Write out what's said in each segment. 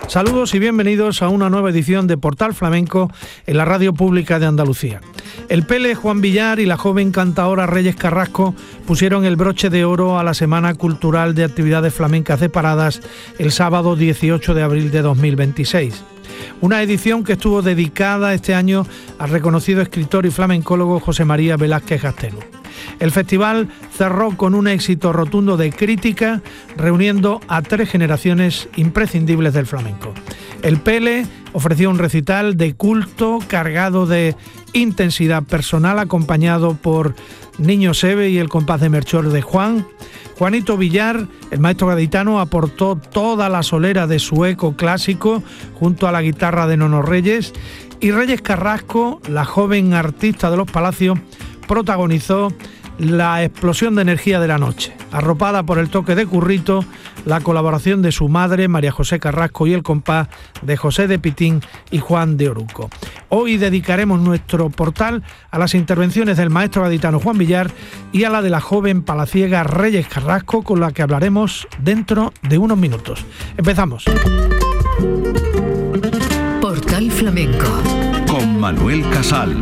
Saludos y bienvenidos a una nueva edición de Portal Flamenco en la Radio Pública de Andalucía. El Pele Juan Villar y la joven cantaora Reyes Carrasco pusieron el broche de oro a la Semana Cultural de Actividades Flamencas de Paradas el sábado 18 de abril de 2026. Una edición que estuvo dedicada este año al reconocido escritor y flamencólogo José María Velázquez Gastelu. El festival cerró con un éxito rotundo de crítica, reuniendo a 3 generaciones imprescindibles del flamenco. El Pele ofreció un recital de culto cargado de intensidad personal, acompañado por Niño Seve y el compás de Melchor de Juan. Juanito Villar, el maestro gaditano, aportó toda la solera de su eco clásico junto a la guitarra de Nono Reyes, y Reyes Carrasco, la joven artista de los Palacios, protagonizó la explosión de energía de la noche, arropada por el toque de Currito, la colaboración de su madre, María José Carrasco, y el compás de José de Pitín y Juan de Oruco. Hoy dedicaremos nuestro portal a las intervenciones del maestro gaditano Juan Villar y a la de la joven palaciega Reyes Carrasco, con la que hablaremos dentro de unos minutos. Empezamos. Portal Flamenco con Manuel Casal.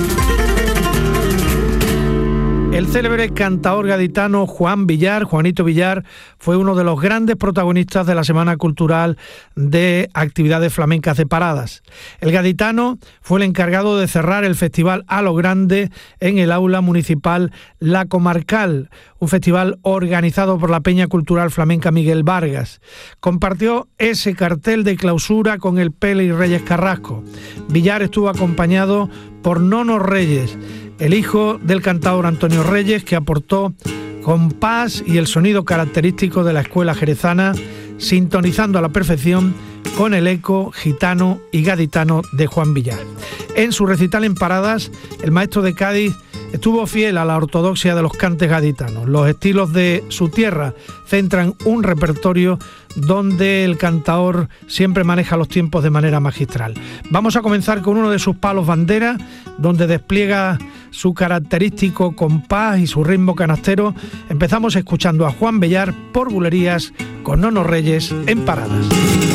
El célebre cantaor gaditano Juan Villar, Juanito Villar, fue uno de los grandes protagonistas de la Semana Cultural de Actividades Flamencas de Paradas. El gaditano fue el encargado de cerrar el festival a lo grande en el aula municipal La Comarcal, un festival organizado por la Peña Cultural Flamenca Miguel Vargas. Compartió ese cartel de clausura con el Pele y Reyes Carrasco. Villar estuvo acompañado por Nono Reyes, el hijo del cantaor Antonio Reyes, que aportó compás y el sonido característico de la escuela jerezana, sintonizando a la perfección con el eco gitano y gaditano de Juan Villar. En su recital en Paradas, el maestro de Cádiz estuvo fiel a la ortodoxia de los cantes gaditanos. Los estilos de su tierra centran un repertorio donde el cantaor siempre maneja los tiempos de manera magistral. Vamos a comenzar con uno de sus palos bandera, donde despliega su característico compás y su ritmo canastero. Empezamos escuchando a Juan Villar por Bulerías con Nono Reyes en Paradas.